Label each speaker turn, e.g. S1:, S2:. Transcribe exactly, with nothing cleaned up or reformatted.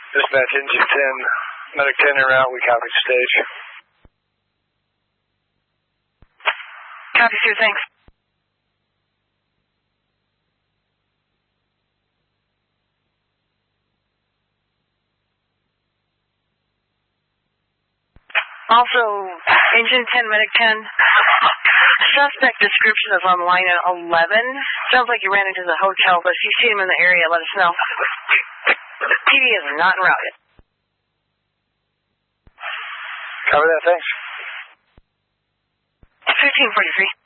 S1: Dispatch engine ten, medic ten en route, we copy stage.
S2: Copy, Sue, thanks. Also, engine ten, medic ten, suspect description is on line eleven. Sounds like you ran into the hotel, but if you see him in the area, let us know. P D is not en route yet.
S1: Cover that, thanks.
S2: fifteen forty-three.